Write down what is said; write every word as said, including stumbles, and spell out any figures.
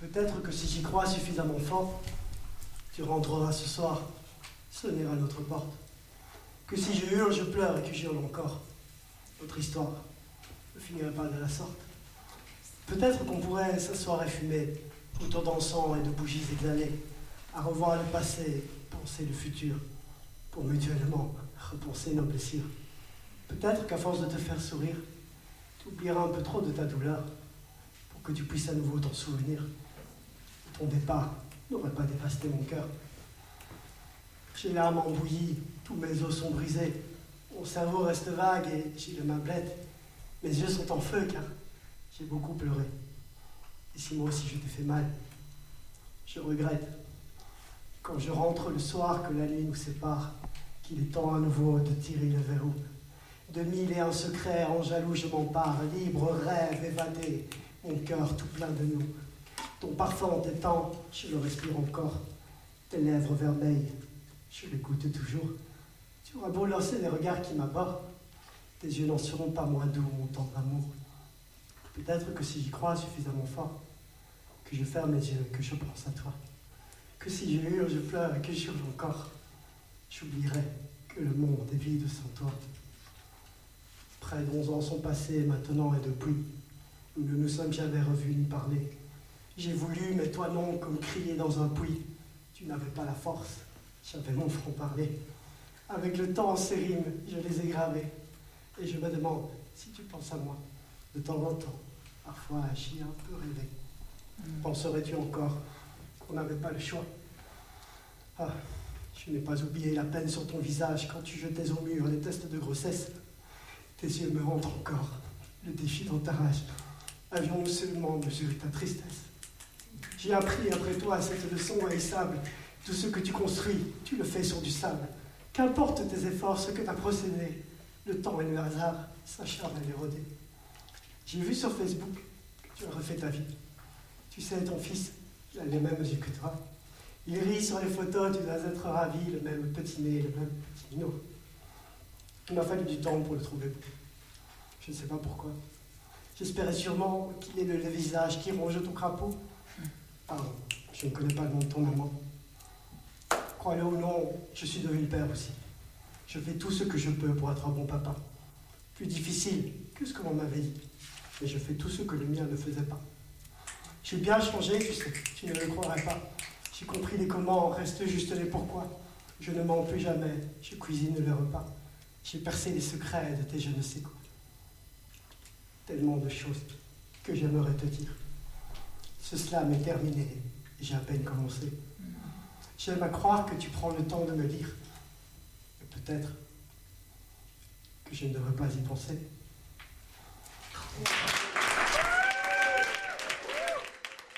Peut-être que si j'y crois suffisamment fort, tu rentreras ce soir, sonner à notre porte. Que si je hurle, je pleure et que j'hurle encore. Notre histoire ne finirait pas de la sorte. Peut-être qu'on pourrait s'asseoir et fumer, autour d'encens et de bougies exhalées, à revoir le passé, penser le futur, pour mutuellement repenser nos blessures. Peut-être qu'à force de te faire sourire, tu oublieras un peu trop de ta douleur, pour que tu puisses à nouveau t'en souvenir. Ton départ n'aurait pas dévasté mon cœur. J'ai l'âme embouillie, tous mes os sont brisés, mon cerveau reste vague et j'ai les mains blettes. Mes yeux sont en feu car j'ai beaucoup pleuré. Et si moi aussi je t'ai fait mal, je regrette. Quand je rentre le soir que la nuit nous sépare, qu'il est temps à nouveau de tirer le verrou. De mille et un secrets en jaloux je m'empare, libre, rêve, évadé, mon cœur tout plein de nous. Ton parfum en t'étend, je le respire encore. Tes lèvres vermeilles, je les goûte toujours. Tu auras beau lancer les regards qui m'abordent, tes yeux n'en seront pas moins doux, mon tendre amour. Peut-être que si j'y crois suffisamment fort, que je ferme les yeux, que je pense à toi, que si je hurle, je pleure et que je hurle encore, j'oublierai que le monde est vide sans toi. Près d'onze ans sont passés maintenant et depuis, nous ne nous sommes jamais revus ni parlé. J'ai voulu, mais toi non, comme crier dans un puits. Tu n'avais pas la force, j'avais mon franc-parler. Avec le temps, ces rimes, je les ai gravées. Et je me demande si tu penses à moi, de temps en temps. Parfois, j'y ai un peu rêvé. Mmh. Penserais-tu encore qu'on n'avait pas le choix? Ah, je n'ai pas oublié la peine sur ton visage quand tu jetais au mur les tests de grossesse. Tes yeux me rendent encore le défi dans ta rage. Avions-nous seulement mesuré ta tristesse? J'ai appris après toi cette leçon haïssable. Tout ce que tu construis, tu le fais sur du sable. Qu'importe tes efforts, ce que tu as procédé, le temps et le hasard s'acharnent à l'éroder. J'ai vu sur Facebook que tu as refait ta vie. Tu sais, ton fils, il a les mêmes yeux que toi. Il rit sur les photos, tu dois être ravi, le même petit nez, le même petit minot. Il m'a fallu du temps pour le trouver beau. Je ne sais pas pourquoi. J'espérais sûrement qu'il ait le visage qui ronge ton crapaud. Pardon, je ne connais pas le nom de ton amant. Crois-le ou non, je suis devenu père aussi. Je fais tout ce que je peux pour être un bon papa. Plus difficile que ce que l'on m'avait dit. Mais je fais tout ce que le mien ne faisait pas. J'ai bien changé, tu sais, tu ne le croirais pas. J'ai compris les comment, reste juste les pourquoi. Je ne mens plus jamais, je cuisine le repas. J'ai percé les secrets de tes je ne sais quoi. Tellement de choses que j'aimerais te dire. Ce slam est terminé et j'ai à peine commencé. J'aime à croire que tu prends le temps de me lire. Et peut-être que je ne devrais pas y penser.